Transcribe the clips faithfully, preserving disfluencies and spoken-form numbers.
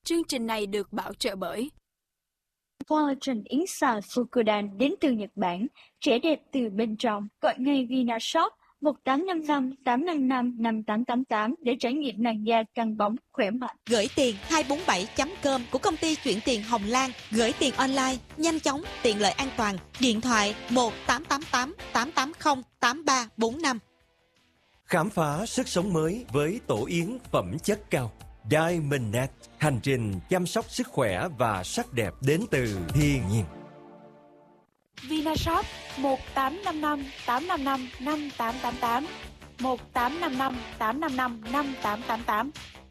Chương trình này được bảo trợ bởi Collagen yến xào Fukudan đến từ Nhật Bản, trẻ đẹp từ bên trong. Gọi ngay Vinashop một tám năm năm tám năm năm năm tám tám tám để trải nghiệm làn da căng bóng khỏe mạnh. Gửi tiền hai bốn bảy chấm com của công ty chuyển tiền Hồng Lan. Gửi tiền online, nhanh chóng, tiện lợi, an toàn. Điện thoại một tám tám tám tám tám không tám ba bốn năm. Khám phá sức sống mới với tổ yến phẩm chất cao. Diamondnet, hành trình chăm sóc sức khỏe và sắc đẹp đến từ thiên nhiên. Vinashop một tám năm năm tám năm năm năm tám tám tám, một tám năm năm tám năm năm năm tám tám tám.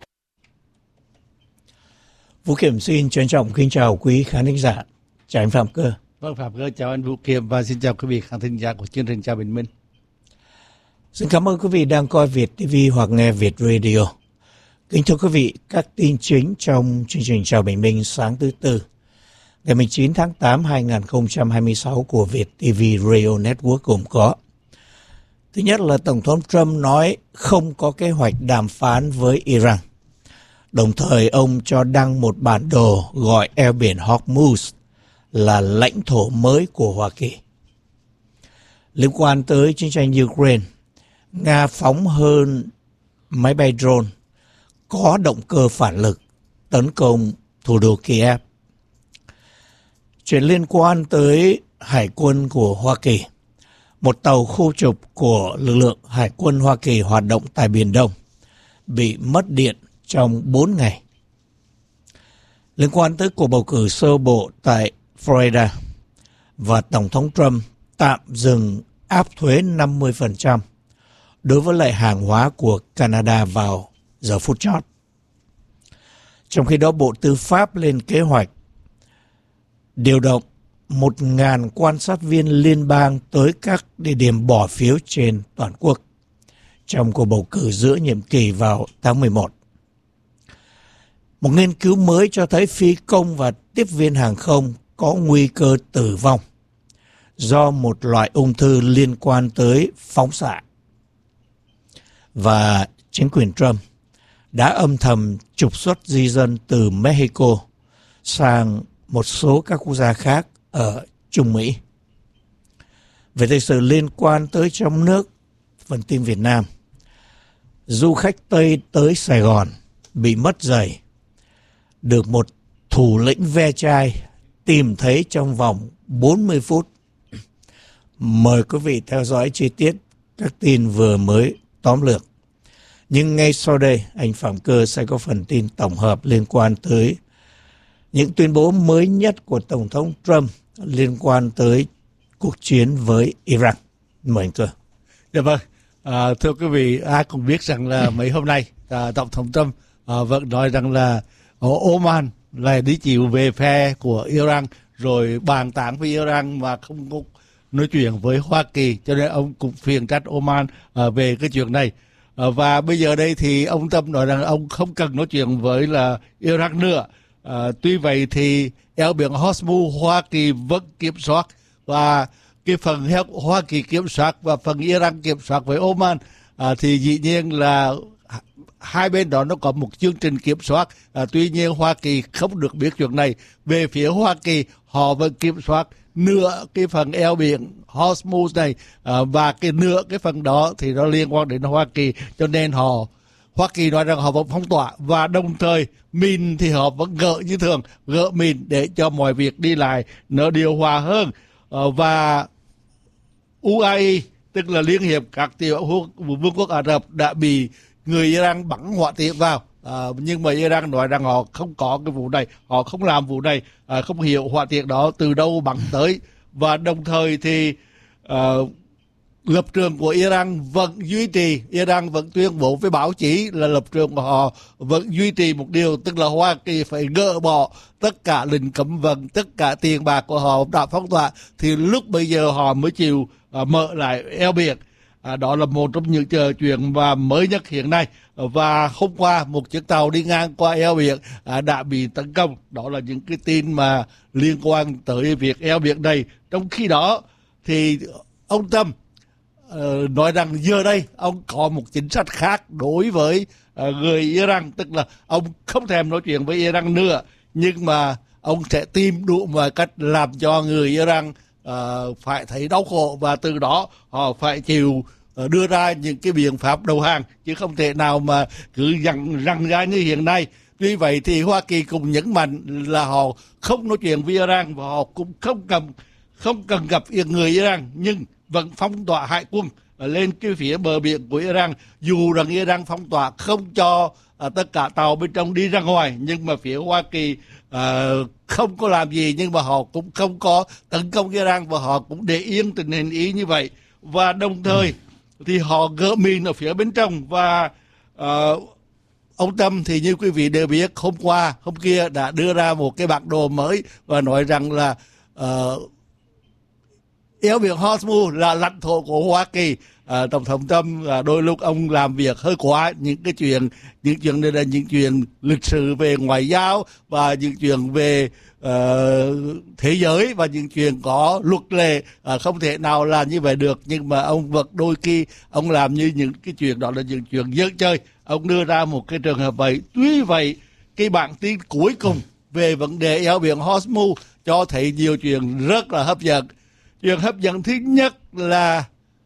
Vũ Kiểm xin trân trọng kính chào quý khán thính giả. Chào anh Phạm Cơ. Vâng, Phạm Cơ chào anh Vũ Kiểm và xin chào quý vị khán thính giả của chương trình Chào Bình Minh. Xin cảm ơn quý vị đang coi Việt ti vi hoặc nghe Việt Radio. Kính thưa quý vị, các tin chính trong chương trình Chào Bình Minh sáng thứ Tư, ngày mười chín tháng tám năm hai nghìn không trăm hai mươi sáu của Việt ti vi Radio Network gồm có: thứ nhất là Tổng thống Trump nói không có kế hoạch đàm phán với Iran. Đồng thời ông cho đăng một bản đồ gọi eo biển Hormuz là lãnh thổ mới của Hoa Kỳ. Liên quan tới chiến tranh Ukraine, Nga phóng hơn máy bay drone có động cơ phản lực tấn công thủ đô Kiev. Chuyện liên quan tới Hải quân của Hoa Kỳ, một tàu khu trục của lực lượng Hải quân Hoa Kỳ hoạt động tại Biển Đông bị mất điện trong bốn ngày. Liên quan tới cuộc bầu cử sơ bộ tại Florida và Tổng thống Trump tạm dừng áp thuế năm mươi phần trăm đối với lại hàng hóa của Canada vào giờ phút chót. Trong khi đó, Bộ Tư pháp lên kế hoạch điều động một nghìn quan sát viên liên bang tới các địa điểm bỏ phiếu trên toàn quốc trong cuộc bầu cử giữa nhiệm kỳ vào tháng mười một. Một nghiên cứu mới cho thấy phi công và tiếp viên hàng không có nguy cơ tử vong do một loại ung thư liên quan tới phóng xạ. Và chính quyền Trump đã âm thầm trục xuất di dân từ Mexico sang một số các quốc gia khác ở Trung Mỹ. Về thời sự liên quan tới trong nước, phần tin Việt Nam, du khách Tây tới Sài Gòn bị mất giày, được một thủ lĩnh ve chai tìm thấy trong vòng bốn mươi phút. Mời quý vị theo dõi chi tiết các tin vừa mới tóm lược. Nhưng ngay sau đây, anh Phạm Cơ sẽ có phần tin tổng hợp liên quan tới những tuyên bố mới nhất của Tổng thống Trump liên quan tới cuộc chiến với Iran. Mời anh Cơ. Dạ vâng, à, thưa quý vị, ai cũng biết rằng là mấy hôm nay à, Tổng thống Trump à, vẫn nói rằng là ở Oman là đi chịu về phe của Iran, rồi bàn tán với Iran mà không có nói chuyện với Hoa Kỳ, cho nên ông cũng phiền trách Oman à, về cái chuyện này. À, và bây giờ đây thì ông Trump nói rằng ông không cần nói chuyện với là Iran nữa. À, tuy vậy thì eo biển Hormuz Hoa Kỳ vẫn kiểm soát, và cái phần Hoa Kỳ kiểm soát và phần Iran kiểm soát với Oman à, thì dĩ nhiên là hai bên đó nó có một chương trình kiểm soát. À, tuy nhiên Hoa Kỳ không được biết chuyện này. Về phía Hoa Kỳ họ vẫn kiểm soát nửa cái phần eo biển Hormuz này, à, và cái nửa cái phần đó thì nó liên quan đến Hoa Kỳ, cho nên họ Hoa Kỳ nói rằng họ vẫn phong tỏa, và đồng thời mìn thì họ vẫn gỡ như thường, gỡ mìn để cho mọi việc đi lại nó điều hòa hơn. À, và u a e, tức là Liên hiệp các tiểu vương quốc Ả Rập, đã bị người Iran bắn hỏa tiễn vào. À, nhưng mà Iran nói rằng họ không có cái vụ này, họ không làm vụ này, à, không hiểu hỏa tiễn đó từ đâu bắn tới. Và đồng thời thì à, lập trường của Iran vẫn duy trì, Iran vẫn tuyên bố với báo chí là lập trường của họ vẫn duy trì một điều, tức là Hoa Kỳ phải gỡ bỏ tất cả lệnh cấm vận, tất cả tiền bạc của họ đã phong tỏa, thì lúc bây giờ họ mới chịu à, mở lại eo biển. À, đó là một trong những chuyện mà mới nhất hiện nay. Và hôm qua một chiếc tàu đi ngang qua eo biển à, đã bị tấn công. Đó là những cái tin mà liên quan tới việc eo biển này. Trong khi đó thì ông Trump uh, nói rằng giờ đây ông có một chính sách khác đối với à, người Iran, tức là ông không thèm nói chuyện với Iran nữa, nhưng mà ông sẽ tìm đủ mọi cách làm cho người Iran à, phải thấy đau khổ, và từ đó họ phải chịu à, đưa ra những cái biện pháp đầu hàng, chứ không thể nào mà cứ rằng rằng ra như hiện nay. Tuy vậy thì Hoa Kỳ cũng nhấn mạnh là họ không nói chuyện với Iran và họ cũng không cần không cần gặp người Iran, nhưng vẫn phong tỏa hải quân lên cái phía bờ biển của Iran, dù rằng Iran phong tỏa không cho à, tất cả tàu bên trong đi ra ngoài, nhưng mà phía Hoa Kỳ à, không có làm gì, nhưng mà họ cũng không có tấn công Iran và họ cũng để yên tình hình ý như vậy. Và đồng thời thì họ gỡ mìn ở phía bên trong. Và à, ông Tâm thì như quý vị đều biết, hôm qua hôm kia đã đưa ra một cái bản đồ mới và nói rằng là uh, eo biển Hormuz là lãnh thổ của Hoa Kỳ. À, Tổng thống Trump à, đôi lúc ông làm việc hơi quá, những cái chuyện những chuyện này là những chuyện lịch sử về ngoại giao và những chuyện về uh, thế giới và những chuyện có luật lệ, à, không thể nào làm như vậy được. Nhưng mà ông vẫn đôi khi ông làm như những cái chuyện đó là những chuyện giỡn chơi. Ông đưa ra một cái trường hợp vậy. Tuy vậy, cái bản tin cuối cùng về vấn đề eo biển Hormuz cho thấy nhiều chuyện rất là hấp dẫn. Chuyện hấp dẫn thứ nhất là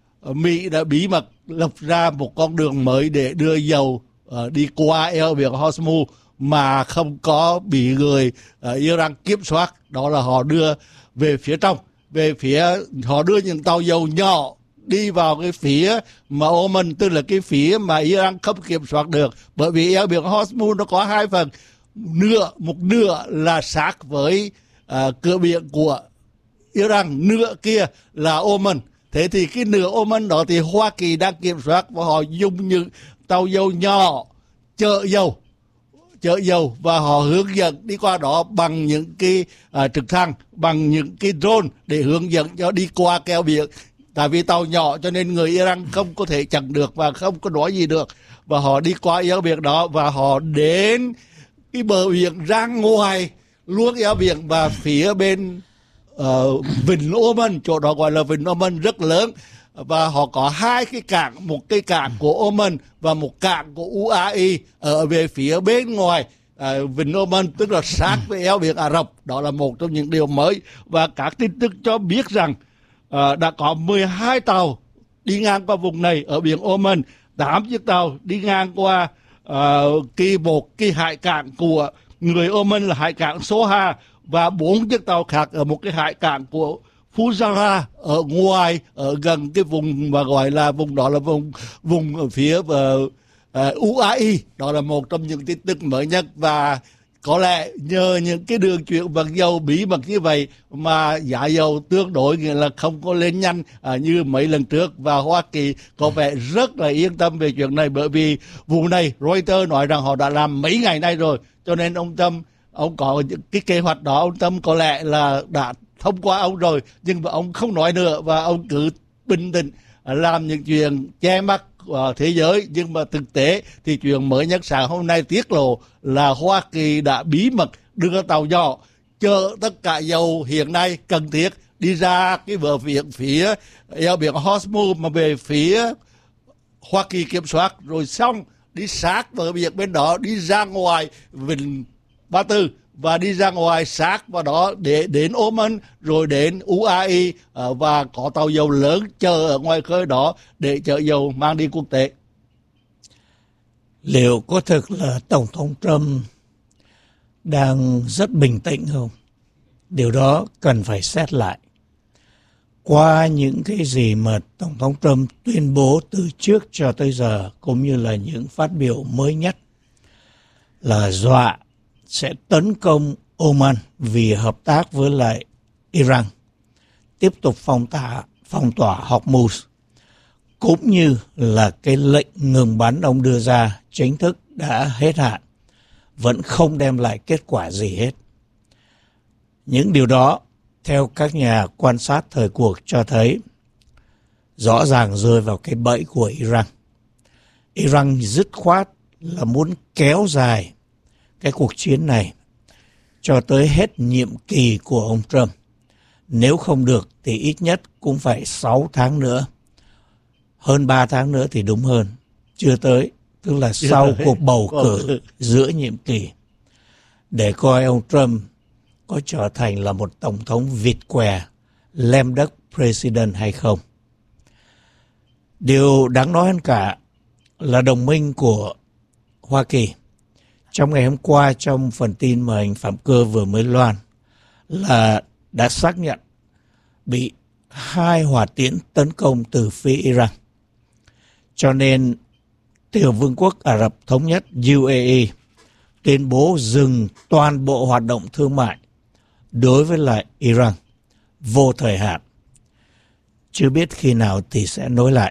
Mỹ đã bí mật lập ra một con đường mới để đưa dầu uh, đi qua eo biển Hormuz mà không có bị người uh, Iran kiểm soát. Đó là họ đưa về phía trong, về phía họ đưa những tàu dầu nhỏ đi vào cái phía mà Oman, tức là cái phía mà Iran không kiểm soát được, bởi vì eo biển Hormuz nó có hai phần, nửa một nửa là sát với uh, cửa biển của Iran, nửa kia là Oman. Thế thì cái nửa Oman đó thì Hoa Kỳ đang kiểm soát và họ dùng những tàu dầu nhỏ chở dầu, chở dầu và họ hướng dẫn đi qua đó bằng những cái uh, trực thăng, bằng những cái drone để hướng dẫn cho đi qua eo biển. Tại vì tàu nhỏ cho nên người Iran không có thể chặn được và không có nói gì được. Và họ đi qua eo biển đó và họ đến cái bờ biển ra ngoài luôn eo biển, và phía bên uh, Vịnh Oman, chỗ đó gọi là Vịnh Oman rất lớn. Và họ có hai cái cảng, một cái cảng của Oman và một cảng của u a e ở về phía bên ngoài à, Vịnh Oman, tức là sát với eo biển Ả Rập. Đó là một trong những điều mới. Và các tin tức cho biết rằng à, đã có mười hai tàu đi ngang qua vùng này ở biển Oman, tám chiếc tàu đi ngang qua à, cái một cái hải cảng của người Oman là hải cảng Soha, và bốn chiếc tàu khác ở một cái hải cảng của Fujairah ở ngoài, ở gần cái vùng mà gọi là vùng đó là vùng vùng ở phía uh, uh, u a e. Đó là một trong những tin tức mới nhất, và có lẽ nhờ những cái đường chuyển vận dầu bí mật như vậy mà giá dầu tương đối nghĩa là không có lên nhanh uh, như mấy lần trước, và Hoa Kỳ có vẻ rất là yên tâm về chuyện này, bởi vì vụ này Reuters nói rằng họ đã làm mấy ngày nay rồi, cho nên ông Trump ông có cái kế hoạch đó, ông Trump có lẽ là đã thông qua ông rồi, nhưng mà ông không nói nữa và ông cứ bình tĩnh làm những chuyện che mắt uh, thế giới. Nhưng mà thực tế thì chuyện mới nhất sáng hôm nay tiết lộ là Hoa Kỳ đã bí mật đưa tàu nhỏ chở tất cả dầu hiện nay cần thiết đi ra cái bờ biển phía eo biển Hormuz mà về phía Hoa Kỳ kiểm soát, rồi xong đi sát bờ biển bên đó, đi ra ngoài Vịnh Ba Tư và đi ra ngoài sát vào đó để đến Oman, rồi đến u a e uh, và có tàu dầu lớn chờ ở ngoài khơi đó để chở dầu mang đi quốc tế. Liệu có thực là Tổng thống Trump đang rất bình tĩnh không? Điều đó cần phải xét lại. Qua những cái gì mà Tổng thống Trump tuyên bố từ trước cho tới giờ, cũng như là những phát biểu mới nhất là dọa sẽ tấn công Oman vì hợp tác với lại Iran, tiếp tục phong tỏa, phong tỏa Hormuz, cũng như là cái lệnh ngừng bắn ông đưa ra chính thức đã hết hạn, vẫn không đem lại kết quả gì hết. Những điều đó, theo các nhà quan sát thời cuộc cho thấy, rõ ràng rơi vào cái bẫy của Iran. Iran dứt khoát là muốn kéo dài cái cuộc chiến này cho tới hết nhiệm kỳ của ông Trump. Nếu không được thì ít nhất cũng phải sáu tháng nữa. Hơn ba tháng nữa thì đúng hơn. Chưa tới, tức là sau cuộc bầu cử giữa nhiệm kỳ, để coi ông Trump có trở thành là một tổng thống vịt què, lem đất president hay không. Điều đáng nói hơn cả là đồng minh của Hoa Kỳ trong ngày hôm qua, trong phần tin mà anh Phạm Cơ vừa mới loan, là đã xác nhận bị hai hỏa tiễn tấn công từ phía Iran. Cho nên Tiểu Vương quốc Ả Rập Thống Nhất U A E tuyên bố dừng toàn bộ hoạt động thương mại đối với lại Iran vô thời hạn. Chưa biết khi nào thì sẽ nối lại.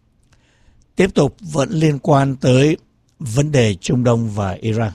Tiếp tục vẫn liên quan tới vấn đề Trung Đông và Iran.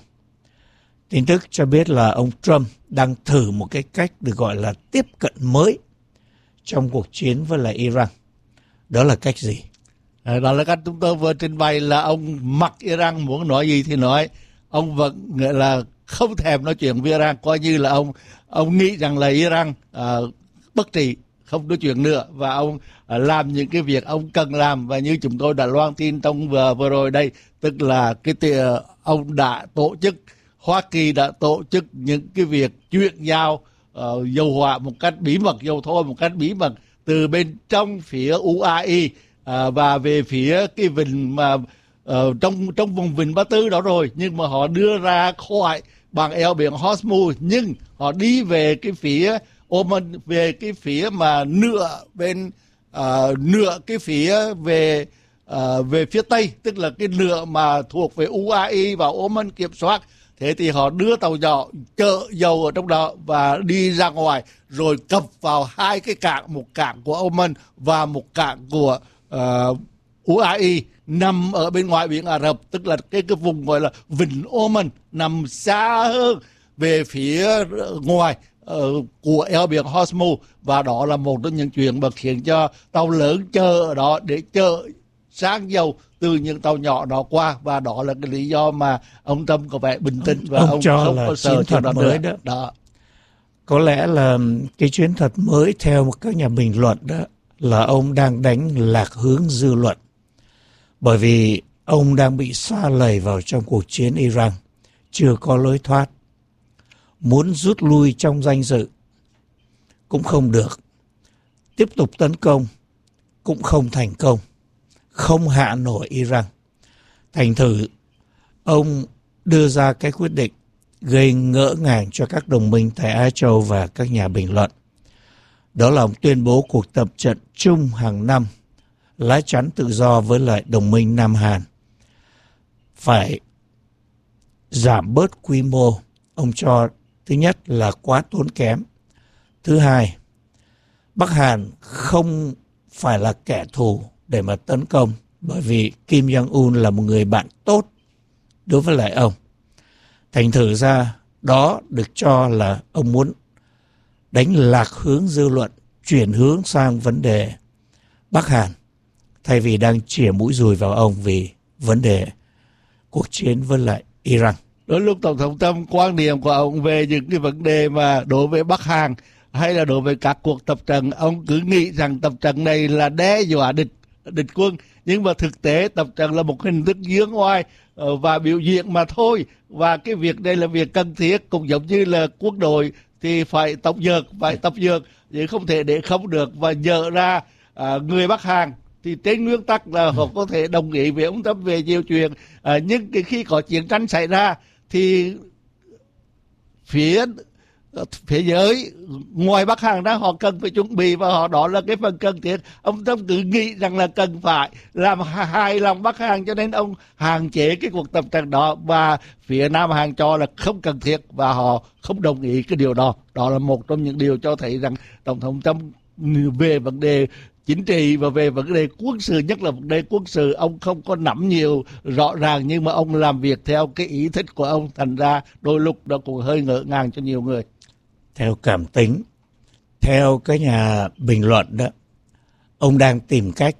Tin tức cho biết là ông Trump đang thử một cái cách được gọi là tiếp cận mới trong cuộc chiến với lại Iran. Đó là cách gì? À, đó là cách chúng tôi vừa trình bày, là ông mặc Iran muốn nói gì thì nói. Ông vẫn nghĩa là không thèm nói chuyện với Iran, coi như là ông ông nghĩ rằng là Iran à, bất trị, không nói chuyện nữa, và ông à, làm những cái việc ông cần làm. Và như chúng tôi đã loan tin trong vừa, vừa rồi đây, tức là cái tìa, ông đã tổ chức, Hoa Kỳ đã tổ chức những cái việc chuyển giao uh, dầu hỏa một cách bí mật, dầu thô một cách bí mật từ bên trong phía u a e à, và về phía cái vịnh mà uh, trong trong vùng vịnh Ba Tư đó rồi, nhưng mà họ đưa ra khỏi bằng eo biển Hormuz, nhưng họ đi về cái phía Oman, về cái phía mà nửa bên uh, nửa cái phía về uh, về phía tây, tức là cái nửa mà thuộc về u a e và Oman kiểm soát. Thế thì họ đưa tàu nhỏ chở dầu ở trong đó và đi ra ngoài, rồi cập vào hai cái cảng, một cảng của Oman và một cảng của uh, u a e nằm ở bên ngoài biển Ả Rập, tức là cái, cái vùng gọi là vịnh Oman, nằm xa hơn về phía ngoài uh, của eo biển Hormuz. Và đó là một trong những chuyện mà khiến cho tàu lớn chờ ở đó để chở sáng dầu từ những tàu nhỏ đó qua, và đó là cái lý do mà ông Trump có vẻ bình tĩnh và ông, ông cho không là có sợ chiến thuật mới đó. đó. Có lẽ là cái chiến thuật mới theo các nhà bình luận đó là ông đang đánh lạc hướng dư luận, bởi vì ông đang bị sa lầy vào trong cuộc chiến Iran, chưa có lối thoát. Muốn rút lui trong danh dự cũng không được, tiếp tục tấn công cũng không thành công, không hạ nổi Iran. Thành thử ông đưa ra cái quyết định gây ngỡ ngàng cho các đồng minh tại Á Châu và các nhà bình luận. Đó là ông tuyên bố cuộc tập trận chung hàng năm lá chắn tự do với lại đồng minh Nam Hàn phải giảm bớt quy mô. Ông cho thứ nhất là quá tốn kém. Thứ hai, Bắc Hàn không phải là kẻ thù để mà tấn công, bởi vì Kim Jong-un là một người bạn tốt đối với lại ông. Thành thử ra đó được cho là ông muốn đánh lạc hướng dư luận, chuyển hướng sang vấn đề Bắc Hàn, thay vì đang chĩa mũi dùi vào ông vì vấn đề cuộc chiến với lại Iran. Đôi lúc Tổng thống Trump quan điểm của ông về những cái vấn đề mà đối với Bắc Hàn hay là đối với các cuộc tập trận, ông cứ nghĩ rằng tập trận này là đe dọa địch địch quân, nhưng mà thực tế tập trận là một hình thức giướng oai và biểu diễn mà thôi. Và cái việc đây là việc cần thiết, cũng giống như là quốc đội thì phải tập dượt, phải tập dượt, chứ không thể để không được. Và nhờ ra à, người Bắc Hàn thì trên nguyên tắc là họ có thể đồng ý với ông Trump về nhiều chuyện, à, nhưng cái khi có chiến tranh xảy ra thì phía thế giới ngoài Bắc Hàn ra họ cần phải chuẩn bị, và họ đó là cái phần cần thiết. Ông Trump cứ nghĩ rằng là cần phải làm hài lòng Bắc Hàn, cho nên ông hạn chế cái cuộc tập trận đó, và phía Nam Hàn cho là không cần thiết và họ không đồng ý cái điều đó. Đó là một trong những điều cho thấy rằng Tổng thống Trump về vấn đề chính trị và về vấn đề quân sự, nhất là vấn đề quân sự, ông không có nắm nhiều rõ ràng, nhưng mà ông làm việc theo cái ý thích của ông, thành ra đôi lúc nó cũng hơi ngỡ ngàng cho nhiều người. Theo cảm tính, theo các nhà bình luận đó, ông đang tìm cách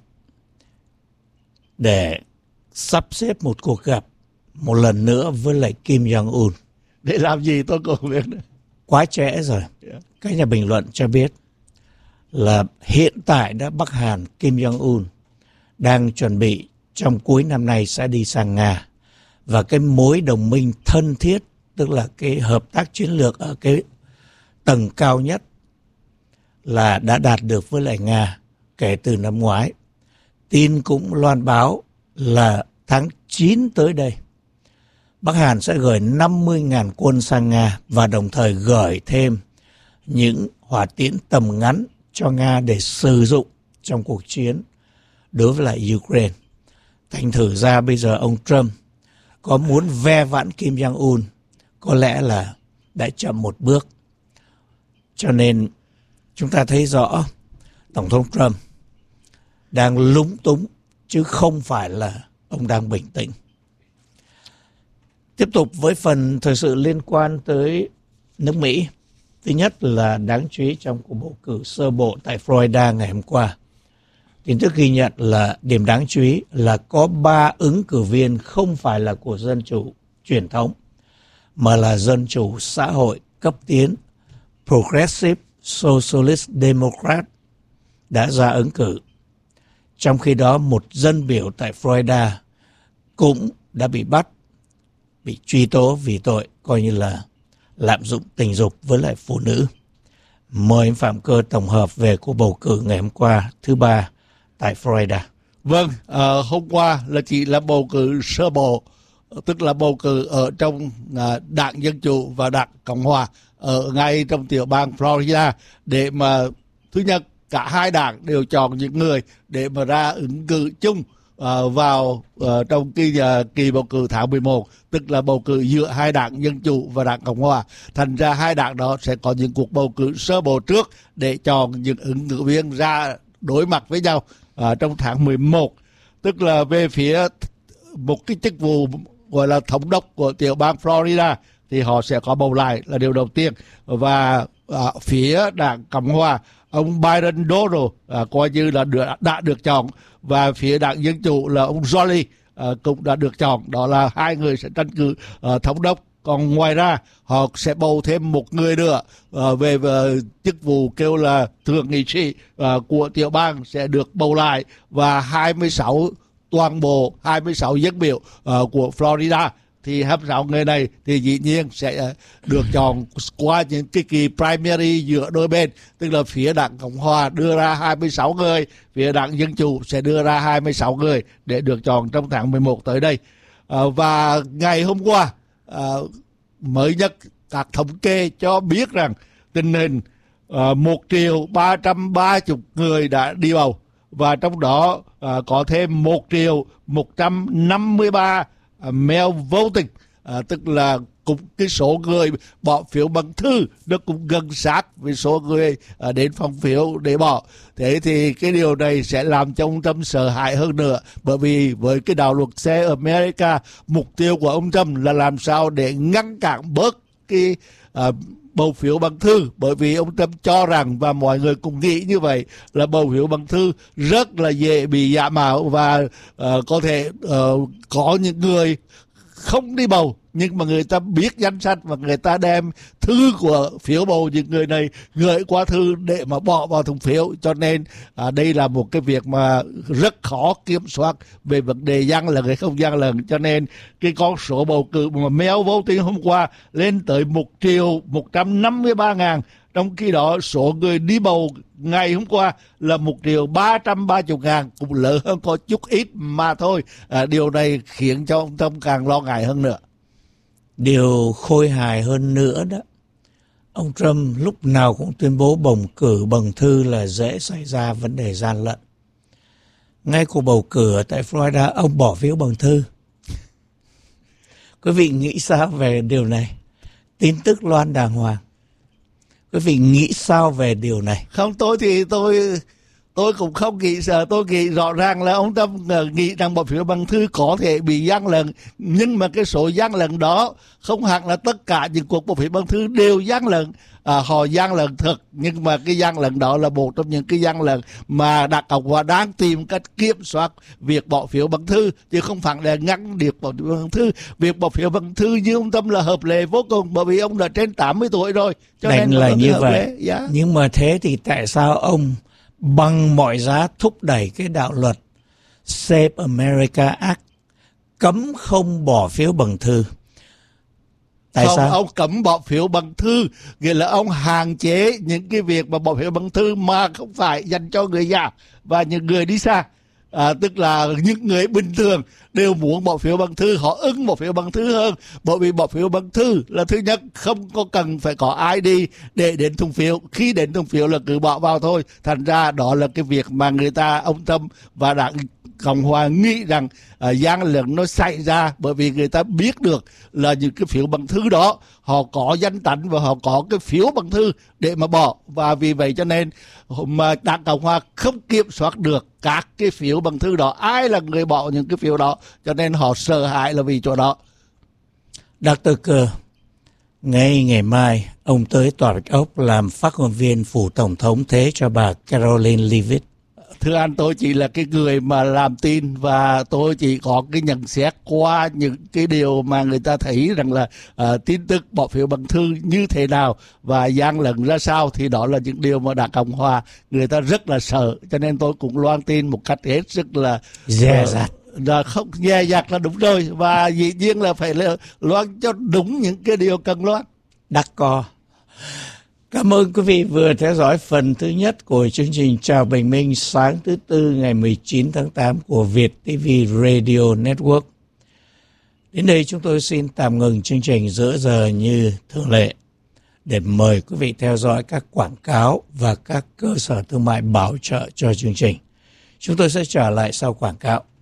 để sắp xếp một cuộc gặp một lần nữa với lại Kim Jong-un. Để làm gì tôi cũng không biết nữa. Quá trễ rồi. Các nhà bình luận cho biết là hiện tại đã Bắc Hàn Kim Jong-un đang chuẩn bị trong cuối năm nay sẽ đi sang Nga. Và cái mối đồng minh thân thiết, tức là cái hợp tác chiến lược ở cái tầng cao nhất là đã đạt được với lại Nga kể từ năm ngoái. Tin cũng loan báo là tháng chín tới đây, Bắc Hàn sẽ gửi năm mươi nghìn quân sang Nga và đồng thời gửi thêm những hỏa tiễn tầm ngắn cho Nga để sử dụng trong cuộc chiến đối với lại Ukraine. Thành thử ra bây giờ ông Trump có muốn ve vãn Kim Jong-un có lẽ là đã chậm một bước. Cho nên chúng ta thấy rõ Tổng thống Trump đang lúng túng chứ không phải là ông đang bình tĩnh. Tiếp tục với phần thời sự liên quan tới nước Mỹ. Thứ nhất là đáng chú ý trong cuộc bầu cử sơ bộ tại Florida ngày hôm qua. Tin tức ghi nhận là điểm đáng chú ý là có ba ứng cử viên không phải là của dân chủ truyền thống, mà là dân chủ xã hội cấp tiến Progressive Socialist Democrat đã ra ứng cử. Trong khi đó, một dân biểu tại Florida cũng đã bị bắt, bị truy tố vì tội coi như là lạm dụng tình dục với lại phụ nữ. Mời anh Phạm Cơ tổng hợp về cuộc bầu cử ngày hôm qua thứ ba tại Florida. Vâng, à, hôm qua là chỉ là bầu cử sơ bộ, tức là bầu cử ở trong à, Đảng Dân Chủ và Đảng Cộng Hòa ở ngay trong tiểu bang Florida, để mà thứ nhất cả hai đảng đều chọn những người để mà ra ứng cử chung à, vào à, trong kỳ, à, kỳ bầu cử tháng mười một, tức là bầu cử giữa hai đảng Dân Chủ và Đảng Cộng Hòa. Thành ra hai đảng đó sẽ có những cuộc bầu cử sơ bộ trước để chọn những ứng cử viên ra đối mặt với nhau à, trong tháng mười một. Tức là về phía một cái chức vụ gọi là thống đốc của tiểu bang Florida thì họ sẽ có bầu lại là điều đầu tiên. Và à, phía đảng Cộng Hòa, ông Byron Donald à, coi như là được, đã được chọn, và phía đảng Dân Chủ là ông Jolie à, cũng đã được chọn. Đó là hai người sẽ tranh cử à, thống đốc. Còn ngoài ra họ sẽ bầu thêm một người nữa à, về, về chức vụ kêu là thượng nghị sĩ à, của tiểu bang sẽ được bầu lại, và hai mươi sáu toàn bộ hai mươi sáu dân biểu uh, của Florida thì hai mươi sáu người này thì dĩ nhiên sẽ uh, được chọn qua những cái kỳ primary giữa đôi bên, tức là phía đảng Cộng Hòa đưa ra hai mươi sáu người, phía đảng Dân Chủ sẽ đưa ra hai mươi sáu người để được chọn trong tháng mười một tới đây. Uh, và ngày hôm qua uh, mới nhất các thống kê cho biết rằng tình hình uh, một triệu ba trăm ba mươi người đã đi bầu, và trong đó à, có thêm một triệu một trăm năm mươi ba à, mail voting, à, tức là cũng cái số người bỏ phiếu bằng thư nó cũng gần sát với số người à, đến phòng phiếu để bỏ. Thế thì cái điều này sẽ làm cho ông Trump sợ hãi hơn nữa, bởi vì với cái đạo luật xe ở America, mục tiêu của ông Trump là làm sao để ngăn cản bớt cái à, bầu phiếu bằng thư, bởi vì ông Trump cho rằng, và mọi người cũng nghĩ như vậy, là bầu phiếu bằng thư rất là dễ bị giả mạo, và uh, có thể uh, có những người không đi bầu nhưng mà người ta biết danh sách và người ta đem thư của phiếu bầu những người này gửi qua thư để mà bỏ vào thùng phiếu. Cho nên à, đây là một cái việc mà rất khó kiểm soát về vấn đề gian lận hay không gian lận. Cho nên cái con số bầu cử mà mail voting hôm qua lên tới một triệu một trăm năm mươi ba ngàn. Trong khi đó số người đi bầu ngày hôm qua là một triệu ba trăm ba mươi ngàn, cũng lớn hơn có chút ít mà thôi. À, điều này khiến cho ông Trump càng lo ngại hơn nữa. Điều khôi hài hơn nữa đó, ông Trump lúc nào cũng tuyên bố bầu cử bằng thư là dễ xảy ra vấn đề gian lận. Ngay cuộc bầu cử tại Florida, ông bỏ phiếu bằng thư. Quý vị nghĩ sao về điều này? Tin tức loan đàng hoàng. Quý vị nghĩ sao về điều này? Không, tôi thì tôi tôi cũng không nghĩ sợ. Tôi nghĩ rõ ràng là ông Trump nghĩ rằng bỏ phiếu bằng thư có thể bị gian lận, nhưng mà cái số gian lận đó không hẳn là tất cả những cuộc bỏ phiếu bằng thư đều gian lận. À, họ gian lận thật, nhưng mà cái gian lận đó là một trong những cái gian lận mà Đảng Cộng Hòa đang tìm cách kiểm soát việc bỏ phiếu bằng thư, chứ không phải là ngăn việc bỏ phiếu bằng thư. Việc bỏ phiếu bằng thư như ông Trump là hợp lệ vô cùng, bởi vì ông đã trên tám mươi tuổi rồi, cho Đành nên là như vậy. Yeah. Nhưng mà thế thì tại sao ông bằng mọi giá thúc đẩy cái đạo luật Save America Act cấm không bỏ phiếu bằng thư. Tại không, sao? ông cấm bỏ phiếu bằng thư, nghĩa là ông hạn chế những cái việc mà bỏ phiếu bằng thư mà không phải dành cho người già và những người đi xa. À, tức là những người bình thường đều muốn bỏ phiếu bằng thư, họ ưng bỏ phiếu bằng thư hơn, bởi vì bỏ phiếu bằng thư là thứ nhất không có cần phải có i đê để đến thùng phiếu, khi đến thùng phiếu là cứ bỏ vào thôi. Thành ra đó là cái việc mà người ta, ông Trump và đảng Cộng hòa nghĩ rằng uh, gian lận nó xảy ra bởi vì người ta biết được là những cái phiếu bằng thư đó họ có danh tánh và họ có cái phiếu bằng thư để mà bỏ, và vì vậy cho nên mà đảng Cộng hòa không kiểm soát được các cái phiếu bằng thư đó, ai là người bỏ những cái phiếu đó, cho nên họ sợ hãi là vì chỗ đó. Đắc Tơ Cơ, ngay ngày mai ông tới Tòa Bạch Ốc làm phát ngôn viên phủ tổng thống thế cho bà Caroline Leavitt. Thưa anh, tôi chỉ là cái người mà làm tin và tôi chỉ có cái nhận xét qua những cái điều mà người ta thấy rằng là uh, tin tức bỏ phiếu bằng thư như thế nào và gian lận ra sao, thì đó là những điều mà Đảng Cộng hòa người ta rất là sợ, cho nên tôi cũng loan tin một cách hết sức là dè dặt. Là không dè dặt là đúng rồi, và dĩ nhiên là phải là loan cho đúng những cái điều cần loan. Đắc Co. Cảm ơn quý vị vừa theo dõi phần thứ nhất của chương trình Chào Bình Minh sáng thứ Tư ngày mười chín tháng tám của Việt ti vi Radio Network. Đến đây chúng tôi xin tạm ngừng chương trình giữa giờ như thường lệ để mời quý vị theo dõi các quảng cáo và các cơ sở thương mại bảo trợ cho chương trình. Chúng tôi sẽ trở lại sau quảng cáo.